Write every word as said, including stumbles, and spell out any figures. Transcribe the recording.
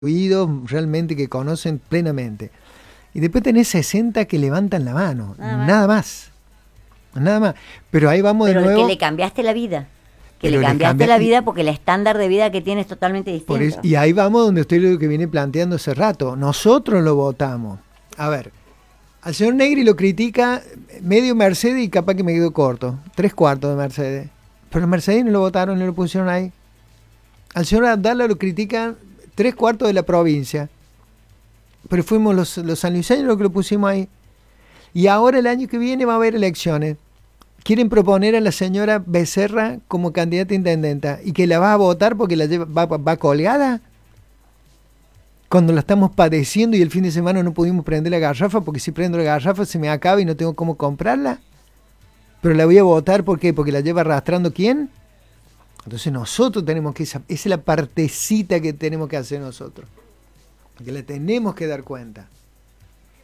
realmente que conocen plenamente. Y después tenés sesenta que levantan la mano, nada, nada más. Nada más. Pero ahí vamos Pero de nuevo. que le cambiaste la vida. Que Pero le cambiaste le cambia... la vida porque el estándar de vida que tiene es totalmente distinto. Por eso, y ahí vamos donde estoy lo que viene planteando hace rato. Nosotros lo votamos. A ver, al señor Negri lo critica medio Mercedes y capaz que me quedo corto. Tres cuartos de Mercedes. Pero Mercedes no lo votaron, no lo pusieron ahí. Al señor Abdala lo critican tres cuartos de la provincia. Pero fuimos los, los sanluiseños los que lo pusimos ahí. Y ahora el año que viene va a haber elecciones. Quieren proponer a la señora Becerra como candidata a intendenta y que la va a votar porque la lleva, va, va colgada. Cuando la estamos padeciendo y el fin de semana no pudimos prender la garrafa porque si prendo la garrafa se me acaba y no tengo cómo comprarla. Pero la voy a votar ¿por qué? Porque la lleva arrastrando ¿quién? Entonces nosotros tenemos que, esa, esa es la partecita que tenemos que hacer nosotros. Que la tenemos que dar cuenta.